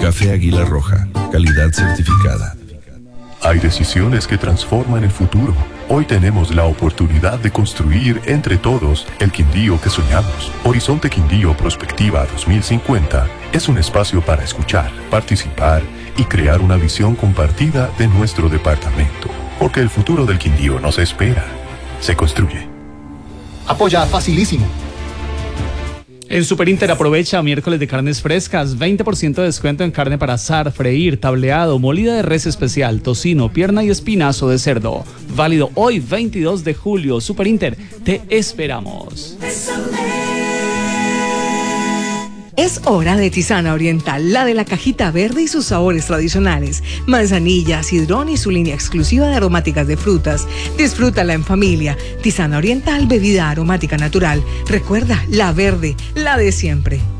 Café Águila Roja, calidad certificada. Hay decisiones que transforman el futuro. Hoy tenemos la oportunidad de construir entre todos el Quindío que soñamos. Horizonte Quindío Prospectiva 2050 es un espacio para escuchar, participar y crear una visión compartida de nuestro departamento. Porque el futuro del Quindío no se espera, se construye. Apoya facilísimo. En Super Inter aprovecha miércoles de carnes frescas, 20% de descuento en carne para asar, freír, tableado, molida de res especial, tocino, pierna y espinazo de cerdo. Válido hoy 22 de julio. Super Inter, te esperamos. Es hora de Tisana Oriental, la de la cajita verde y sus sabores tradicionales. Manzanilla, sidrón y su línea exclusiva de aromáticas de frutas. Disfrútala en familia. Tisana Oriental, bebida aromática natural. Recuerda, la verde, la de siempre.